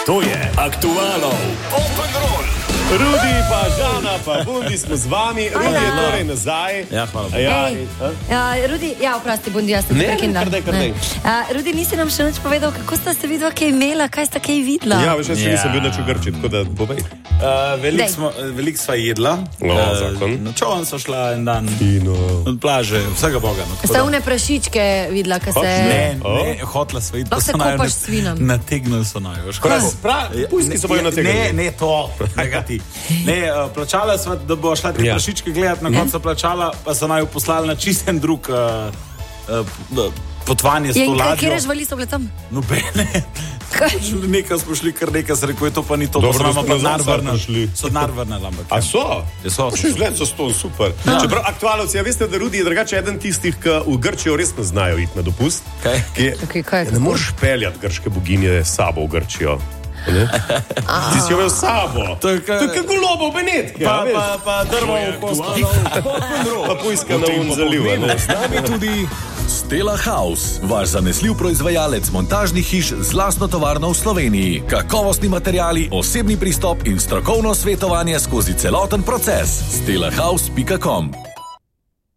To je Aktualov Open Roll. Rudi, pa Žana, pa Bundi smo z vami. Rudi je torej nazaj. Ja, hvala. Rudi, oprosti, Bundi, jaz sem te prekinila. Ne. Rudi, nisi nam še nič povedal, kako sta se vidva kaj imela, kaj sta kaj videla. Ja, veš, jaz nisem bil nič v Grčiji, tako da povej. Veliko sva jedla. Na čovn sva šla en dan. Od plaže, vsega Boga. Sta une prašičke videla, kaj se... Ne, hotla sva iti. Lahko se kopaš s svinom. Nategnili so naju. Pujski so bojo nategnili. Ne, to, tega ti. Ne, plačala sva, da bo šla te prašičke gledati, na koncu plačala, pa so naju poslali na čisten drug potvanje s to ladjo. Kjere živali so bile tam? Nobene. Nekaj smo šli, kar nekaj se rekel, je to pa ni to. Dobro, da smo nazad prišli. So denar vrnili, ampak. A so? So. Še izgled so ston, super. Čeprav aktualovci, veste, da Rudi je drugače eden tistih, ki v Grčijo res ne znajo iti na dopust. Kaj? Ne moreš peljati grške boginje s sabo v Grčijo. Ti si jo imel s sabo. To je kako lobo v Benetki. Pa drvo v kostu. Pa pujska na zaliv. Z nami tudi Stella House, vaš zanesljiv proizvajalec montažnih hiš z lastno tovarno v Sloveniji. Kakovostni materiali, osebni pristop in strokovno svetovanje skozi celoten proces. stellahouse.com